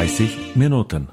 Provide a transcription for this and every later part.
30 Minuten.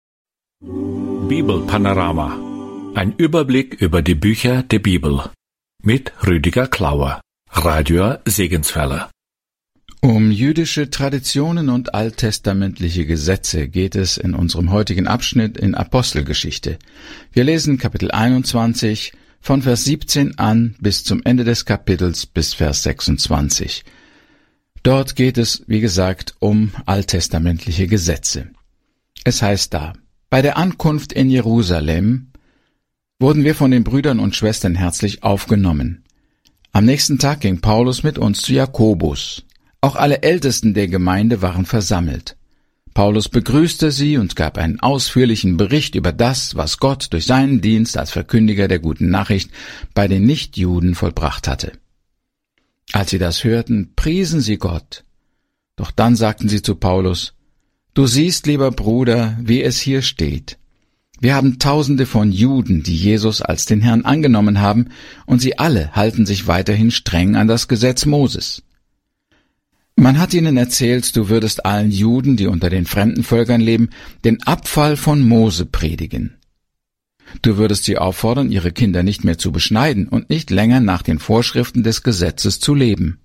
Bibelpanorama. Ein Überblick über die Bücher der Bibel. Mit Rüdiger Klauer, Radio Segenswelle. Um jüdische Traditionen und alttestamentliche Gesetze geht es in unserem heutigen Abschnitt in Apostelgeschichte. Wir lesen Kapitel 21 von Vers 17 an bis zum Ende des Kapitels bis Vers 26. Dort geht es, wie gesagt, um alttestamentliche Gesetze. Es heißt da: Bei der Ankunft in Jerusalem wurden wir von den Brüdern und Schwestern herzlich aufgenommen. Am nächsten Tag ging Paulus mit uns zu Jakobus. Auch alle Ältesten der Gemeinde waren versammelt. Paulus begrüßte sie und gab einen ausführlichen Bericht über das, was Gott durch seinen Dienst als Verkündiger der guten Nachricht bei den Nichtjuden vollbracht hatte. Als sie das hörten, priesen sie Gott. Doch dann sagten sie zu Paulus: Du siehst, lieber Bruder, wie es hier steht. Wir haben Tausende von Juden, die Jesus als den Herrn angenommen haben, und sie alle halten sich weiterhin streng an das Gesetz Moses. Man hat ihnen erzählt, du würdest allen Juden, die unter den fremden Völkern leben, den Abfall von Mose predigen. Du würdest sie auffordern, ihre Kinder nicht mehr zu beschneiden und nicht länger nach den Vorschriften des Gesetzes zu leben.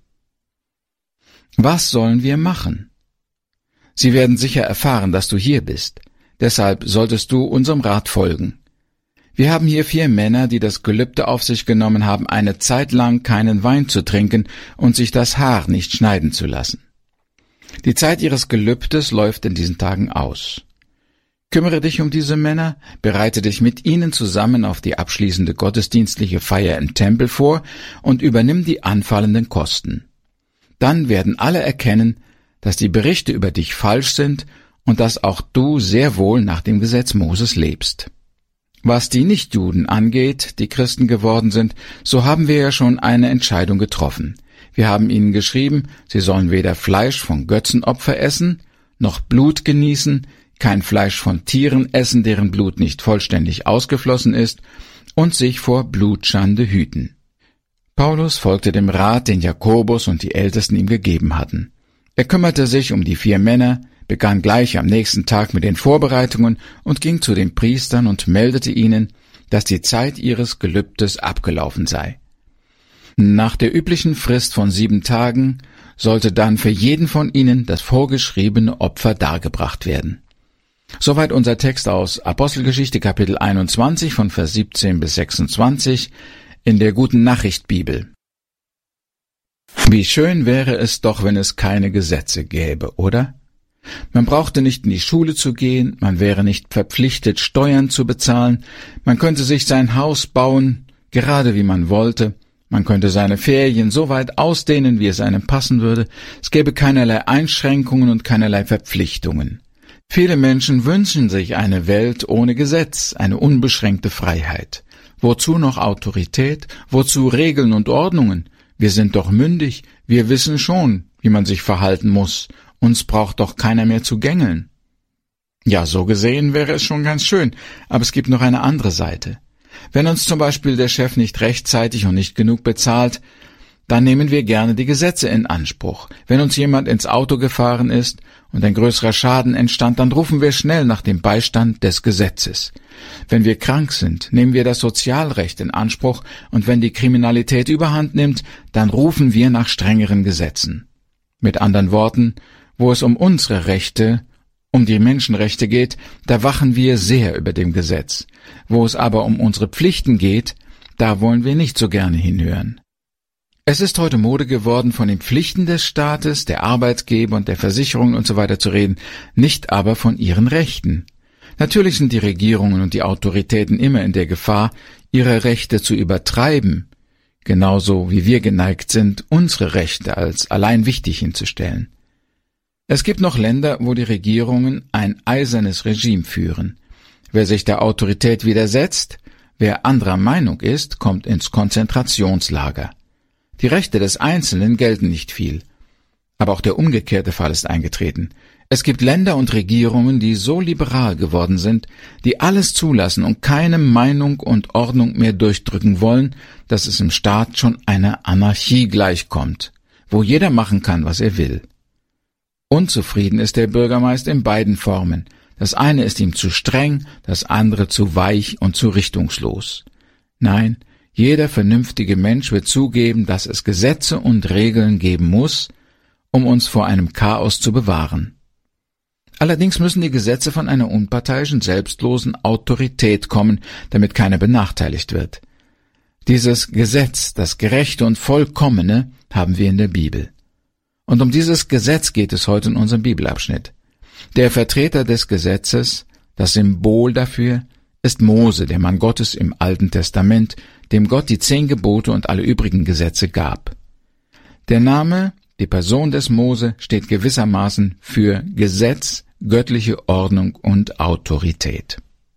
Was sollen wir machen? Sie werden sicher erfahren, dass du hier bist. Deshalb solltest du unserem Rat folgen. Wir haben hier 4 Männer, die das Gelübde auf sich genommen haben, eine Zeit lang keinen Wein zu trinken und sich das Haar nicht schneiden zu lassen. Die Zeit ihres Gelübdes läuft in diesen Tagen aus. Kümmere dich um diese Männer, bereite dich mit ihnen zusammen auf die abschließende gottesdienstliche Feier im Tempel vor und übernimm die anfallenden Kosten. Dann werden alle erkennen, dass die Berichte über dich falsch sind und dass auch du sehr wohl nach dem Gesetz Moses lebst. Was die Nichtjuden angeht, die Christen geworden sind, so haben wir ja schon eine Entscheidung getroffen. Wir haben ihnen geschrieben, sie sollen weder Fleisch von Götzenopfer essen, noch Blut genießen, kein Fleisch von Tieren essen, deren Blut nicht vollständig ausgeflossen ist, und sich vor Blutschande hüten. Paulus folgte dem Rat, den Jakobus und die Ältesten ihm gegeben hatten. Er kümmerte sich um die 4 Männer, begann gleich am nächsten Tag mit den Vorbereitungen und ging zu den Priestern und meldete ihnen, dass die Zeit ihres Gelübdes abgelaufen sei. Nach der üblichen Frist von 7 Tagen sollte dann für jeden von ihnen das vorgeschriebene Opfer dargebracht werden. Soweit unser Text aus Apostelgeschichte Kapitel 21 von Vers 17 bis 26 in der Guten Nachricht Bibel. Wie schön wäre es doch, wenn es keine Gesetze gäbe, oder? Man brauchte nicht in die Schule zu gehen, man wäre nicht verpflichtet, Steuern zu bezahlen, man könnte sich sein Haus bauen, gerade wie man wollte, man könnte seine Ferien so weit ausdehnen, wie es einem passen würde, es gäbe keinerlei Einschränkungen und keinerlei Verpflichtungen. Viele Menschen wünschen sich eine Welt ohne Gesetz, eine unbeschränkte Freiheit. Wozu noch Autorität? Wozu Regeln und Ordnungen? Wir sind doch mündig, wir wissen schon, wie man sich verhalten muss. Uns braucht doch keiner mehr zu gängeln. Ja, so gesehen wäre es schon ganz schön, aber es gibt noch eine andere Seite. Wenn uns zum Beispiel der Chef nicht rechtzeitig und nicht genug bezahlt, dann nehmen wir gerne die Gesetze in Anspruch. Wenn uns jemand ins Auto gefahren ist und ein größerer Schaden entstand, dann rufen wir schnell nach dem Beistand des Gesetzes. Wenn wir krank sind, nehmen wir das Sozialrecht in Anspruch, und wenn die Kriminalität überhand nimmt, dann rufen wir nach strengeren Gesetzen. Mit anderen Worten, wo es um unsere Rechte, um die Menschenrechte geht, da wachen wir sehr über dem Gesetz. Wo es aber um unsere Pflichten geht, da wollen wir nicht so gerne hinhören. Es ist heute Mode geworden, von den Pflichten des Staates, der Arbeitgeber und der Versicherungen usw. zu reden, nicht aber von ihren Rechten. Natürlich sind die Regierungen und die Autoritäten immer in der Gefahr, ihre Rechte zu übertreiben, genauso wie wir geneigt sind, unsere Rechte als allein wichtig hinzustellen. Es gibt noch Länder, wo die Regierungen ein eisernes Regime führen. Wer sich der Autorität widersetzt, wer anderer Meinung ist, kommt ins Konzentrationslager. Die Rechte des Einzelnen gelten nicht viel. Aber auch der umgekehrte Fall ist eingetreten. Es gibt Länder und Regierungen, die so liberal geworden sind, die alles zulassen und keine Meinung und Ordnung mehr durchdrücken wollen, dass es im Staat schon einer Anarchie gleichkommt, wo jeder machen kann, was er will. Unzufrieden ist der Bürger meist in beiden Formen. Das eine ist ihm zu streng, das andere zu weich und zu richtungslos. Nein, jeder vernünftige Mensch wird zugeben, dass es Gesetze und Regeln geben muss, um uns vor einem Chaos zu bewahren. Allerdings müssen die Gesetze von einer unparteiischen, selbstlosen Autorität kommen, damit keiner benachteiligt wird. Dieses Gesetz, das Gerechte und Vollkommene, haben wir in der Bibel. Und um dieses Gesetz geht es heute in unserem Bibelabschnitt. Der Vertreter des Gesetzes, das Symbol dafür, ist Mose, der Mann Gottes im Alten Testament, dem Gott die 10 Gebote und alle übrigen Gesetze gab. Der Name, die Person des Mose, steht gewissermaßen für Gesetz, göttliche Ordnung und Autorität.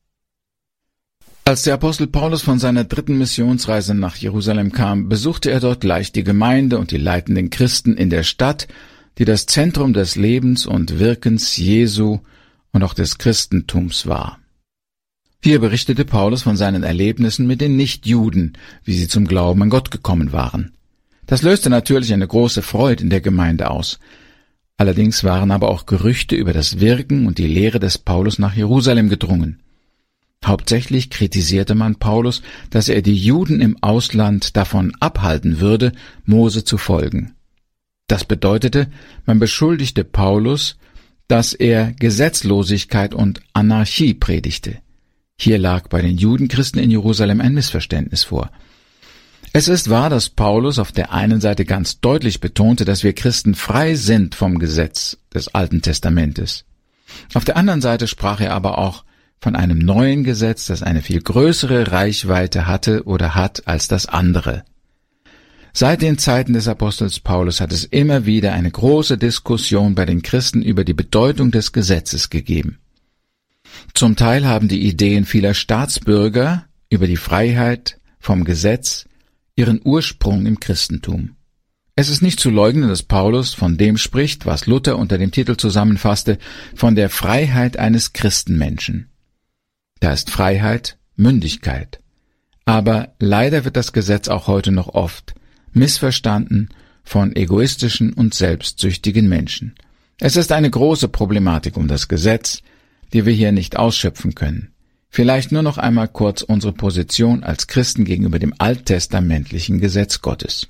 Als der Apostel Paulus von seiner 3. Missionsreise nach Jerusalem kam, besuchte er dort gleich die Gemeinde und die leitenden Christen in der Stadt, die das Zentrum des Lebens und Wirkens Jesu und auch des Christentums war. Hier berichtete Paulus von seinen Erlebnissen mit den Nichtjuden, wie sie zum Glauben an Gott gekommen waren. Das löste natürlich eine große Freude in der Gemeinde aus. Allerdings waren aber auch Gerüchte über das Wirken und die Lehre des Paulus nach Jerusalem gedrungen. Hauptsächlich kritisierte man Paulus, dass er die Juden im Ausland davon abhalten würde, Mose zu folgen. Das bedeutete, man beschuldigte Paulus, dass er Gesetzlosigkeit und Anarchie predigte. Hier lag bei den Judenchristen in Jerusalem ein Missverständnis vor. Es ist wahr, dass Paulus auf der einen Seite ganz deutlich betonte, dass wir Christen frei sind vom Gesetz des Alten Testamentes. Auf der anderen Seite sprach er aber auch von einem neuen Gesetz, das eine viel größere Reichweite hatte oder hat als das andere. Seit den Zeiten des Apostels Paulus hat es immer wieder eine große Diskussion bei den Christen über die Bedeutung des Gesetzes gegeben. Zum Teil haben die Ideen vieler Staatsbürger über die Freiheit vom Gesetz ihren Ursprung im Christentum. Es ist nicht zu leugnen, dass Paulus von dem spricht, was Luther unter dem Titel zusammenfasste, von der Freiheit eines Christenmenschen. Da ist Freiheit Mündigkeit. Aber leider wird das Gesetz auch heute noch oft missverstanden von egoistischen und selbstsüchtigen Menschen. Es ist eine große Problematik um das Gesetz, die wir hier nicht ausschöpfen können. Vielleicht nur noch einmal kurz unsere Position als Christen gegenüber dem alttestamentlichen Gesetz Gottes.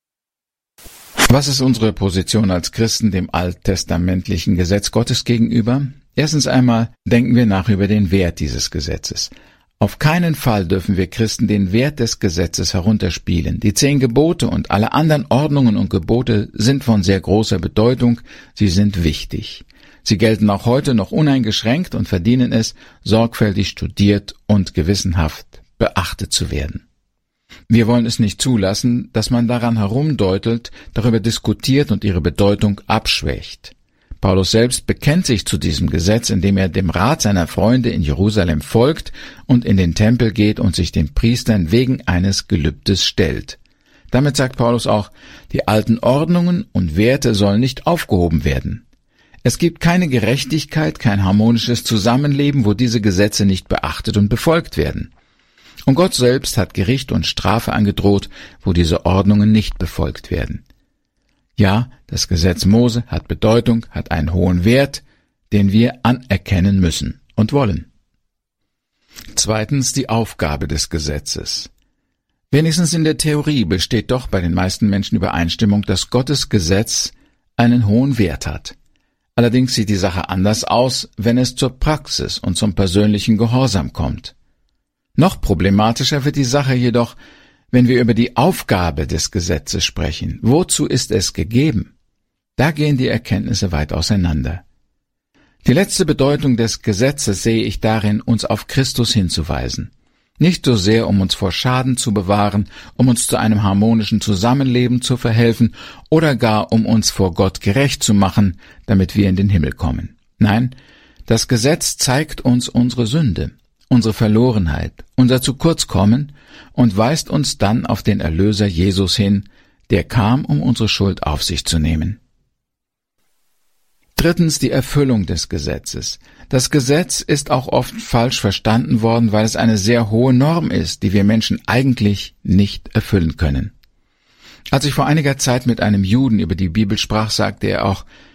Was ist unsere Position als Christen dem alttestamentlichen Gesetz Gottes gegenüber? Erstens einmal denken wir nach über den Wert dieses Gesetzes. Auf keinen Fall dürfen wir Christen den Wert des Gesetzes herunterspielen. Die 10 Gebote und alle anderen Ordnungen und Gebote sind von sehr großer Bedeutung, sie sind wichtig. Sie gelten auch heute noch uneingeschränkt und verdienen es, sorgfältig studiert und gewissenhaft beachtet zu werden. Wir wollen es nicht zulassen, dass man daran herumdeutelt, darüber diskutiert und ihre Bedeutung abschwächt. Paulus selbst bekennt sich zu diesem Gesetz, indem er dem Rat seiner Freunde in Jerusalem folgt und in den Tempel geht und sich den Priestern wegen eines Gelübdes stellt. Damit sagt Paulus auch, die alten Ordnungen und Werte sollen nicht aufgehoben werden. Es gibt keine Gerechtigkeit, kein harmonisches Zusammenleben, wo diese Gesetze nicht beachtet und befolgt werden. Und Gott selbst hat Gericht und Strafe angedroht, wo diese Ordnungen nicht befolgt werden. Ja, das Gesetz Mose hat Bedeutung, hat einen hohen Wert, den wir anerkennen müssen und wollen. Zweitens die Aufgabe des Gesetzes. Wenigstens in der Theorie besteht doch bei den meisten Menschen Übereinstimmung, dass Gottes Gesetz einen hohen Wert hat. Allerdings sieht die Sache anders aus, wenn es zur Praxis und zum persönlichen Gehorsam kommt. Noch problematischer wird die Sache jedoch, wenn wir über die Aufgabe des Gesetzes sprechen. Wozu ist es gegeben? Da gehen die Erkenntnisse weit auseinander. Die letzte Bedeutung des Gesetzes sehe ich darin, uns auf Christus hinzuweisen. Nicht so sehr, um uns vor Schaden zu bewahren, um uns zu einem harmonischen Zusammenleben zu verhelfen oder gar um uns vor Gott gerecht zu machen, damit wir in den Himmel kommen. Nein, das Gesetz zeigt uns unsere Sünde, unsere Verlorenheit, unser Zukurzkommen und weist uns dann auf den Erlöser Jesus hin, der kam, um unsere Schuld auf sich zu nehmen. Drittens die Erfüllung des Gesetzes. Das Gesetz ist auch oft falsch verstanden worden, weil es eine sehr hohe Norm ist, die wir Menschen eigentlich nicht erfüllen können. Als ich vor einiger Zeit mit einem Juden über die Bibel sprach, sagte er auch,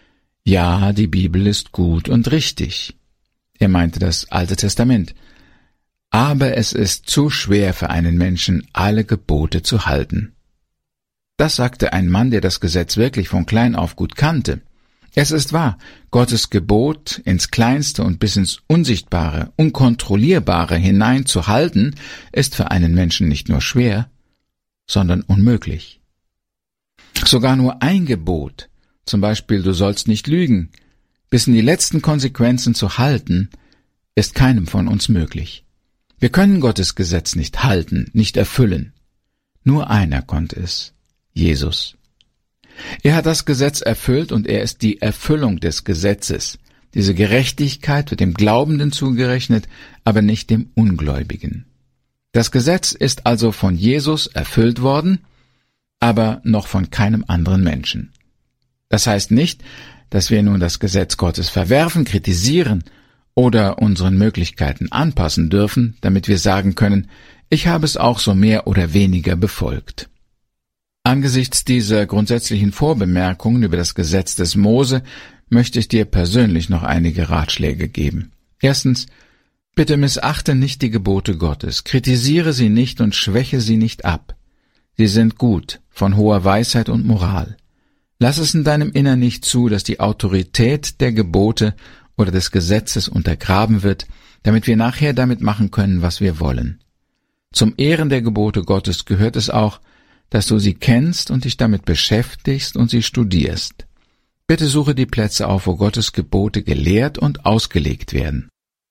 Ja, die Bibel ist gut und richtig. Er meinte das Alte Testament. Aber es ist zu schwer für einen Menschen, alle Gebote zu halten. Das sagte ein Mann, der das Gesetz wirklich von klein auf gut kannte. Es ist wahr, Gottes Gebot ins Kleinste und bis ins Unsichtbare, Unkontrollierbare hinein zu halten, ist für einen Menschen nicht nur schwer, sondern unmöglich. Sogar nur ein Gebot, zum Beispiel du sollst nicht lügen, bis in die letzten Konsequenzen zu halten, ist keinem von uns möglich. Wir können Gottes Gesetz nicht halten, nicht erfüllen. Nur einer konnte es, Jesus. Er hat das Gesetz erfüllt und er ist die Erfüllung des Gesetzes. Diese Gerechtigkeit wird dem Glaubenden zugerechnet, aber nicht dem Ungläubigen. Das Gesetz ist also von Jesus erfüllt worden, aber noch von keinem anderen Menschen. Das heißt nicht, dass wir nun das Gesetz Gottes verwerfen, kritisieren oder unseren Möglichkeiten anpassen dürfen, damit wir sagen können, ich habe es auch so mehr oder weniger befolgt. Angesichts dieser grundsätzlichen Vorbemerkungen über das Gesetz des Mose möchte ich dir persönlich noch einige Ratschläge geben. Erstens, bitte missachte nicht die Gebote Gottes, kritisiere sie nicht und schwäche sie nicht ab. Sie sind gut, von hoher Weisheit und Moral. Lass es in deinem Innern nicht zu, dass die Autorität der Gebote oder des Gesetzes untergraben wird, damit wir nachher damit machen können, was wir wollen. Zum Ehren der Gebote Gottes gehört es auch, dass du sie kennst und dich damit beschäftigst und sie studierst. Bitte suche die Plätze auf, wo Gottes Gebote gelehrt und ausgelegt werden.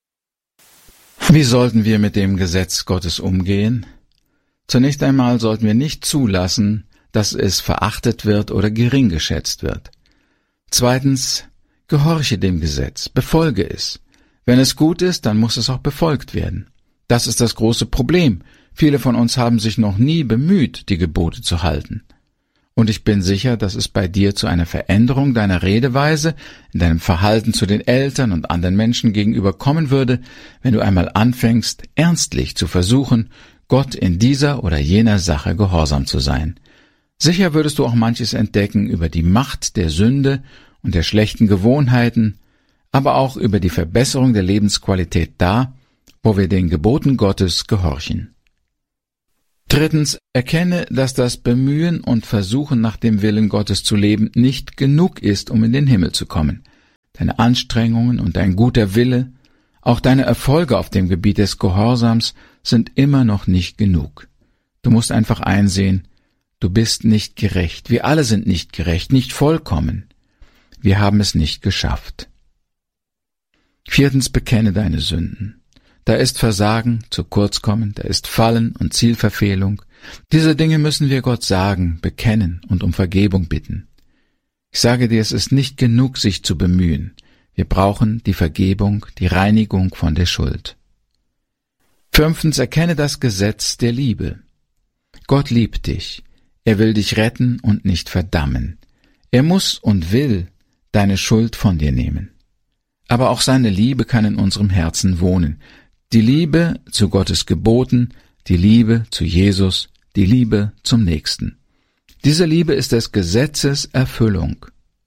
Wie sollten wir mit dem Gesetz Gottes umgehen? Zunächst einmal sollten wir nicht zulassen, dass es verachtet wird oder gering geschätzt wird. Zweitens, gehorche dem Gesetz, befolge es. Wenn es gut ist, dann muss es auch befolgt werden. Das ist das große Problem. Viele von uns haben sich noch nie bemüht, die Gebote zu halten. Und ich bin sicher, dass es bei dir zu einer Veränderung deiner Redeweise, in deinem Verhalten zu den Eltern und anderen Menschen gegenüber kommen würde, wenn du einmal anfängst, ernstlich zu versuchen, Gott in dieser oder jener Sache gehorsam zu sein. Sicher würdest du auch manches entdecken über die Macht der Sünde und der schlechten Gewohnheiten, aber auch über die Verbesserung der Lebensqualität da, wo wir den Geboten Gottes gehorchen. Drittens, erkenne, dass das Bemühen und Versuchen nach dem Willen Gottes zu leben nicht genug ist, um in den Himmel zu kommen. Deine Anstrengungen und dein guter Wille, auch deine Erfolge auf dem Gebiet des Gehorsams sind immer noch nicht genug. Du musst einfach einsehen, du bist nicht gerecht. Wir alle sind nicht gerecht, nicht vollkommen. Wir haben es nicht geschafft. Viertens, bekenne deine Sünden. Da ist Versagen, zu kurz kommen, da ist Fallen und Zielverfehlung. Diese Dinge müssen wir Gott sagen, bekennen und um Vergebung bitten. Ich sage dir, es ist nicht genug, sich zu bemühen. Wir brauchen die Vergebung, die Reinigung von der Schuld. Fünftens, erkenne das Gesetz der Liebe. Gott liebt dich. Er will dich retten und nicht verdammen. Er muss und will deine Schuld von dir nehmen. Aber auch seine Liebe kann in unserem Herzen wohnen. Die Liebe zu Gottes Geboten, die Liebe zu Jesus, die Liebe zum Nächsten. Diese Liebe ist des Gesetzes Erfüllung.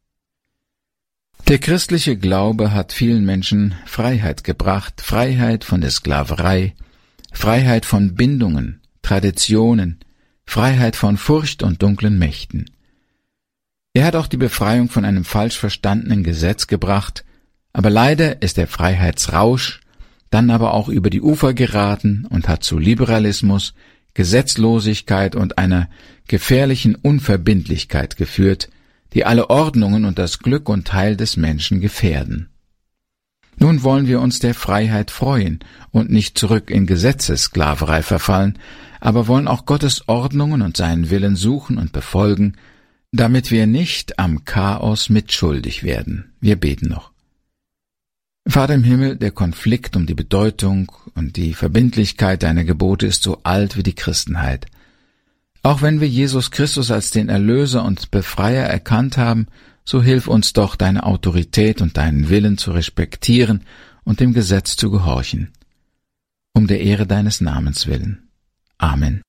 Der christliche Glaube hat vielen Menschen Freiheit gebracht, Freiheit von der Sklaverei, Freiheit von Bindungen, Traditionen, Freiheit von Furcht und dunklen Mächten. Er hat auch die Befreiung von einem falsch verstandenen Gesetz gebracht, aber leider ist der Freiheitsrausch dann aber auch über die Ufer geraten und hat zu Liberalismus, Gesetzlosigkeit und einer gefährlichen Unverbindlichkeit geführt, die alle Ordnungen und das Glück und Heil des Menschen gefährden. Nun wollen wir uns der Freiheit freuen und nicht zurück in Gesetzessklaverei verfallen, aber wollen auch Gottes Ordnungen und seinen Willen suchen und befolgen, damit wir nicht am Chaos mitschuldig werden. Wir beten noch. Vater im Himmel, der Konflikt um die Bedeutung und die Verbindlichkeit deiner Gebote ist so alt wie die Christenheit. Auch wenn wir Jesus Christus als den Erlöser und Befreier erkannt haben, so hilf uns doch, deine Autorität und deinen Willen zu respektieren und dem Gesetz zu gehorchen. Um der Ehre deines Namens willen. Amen.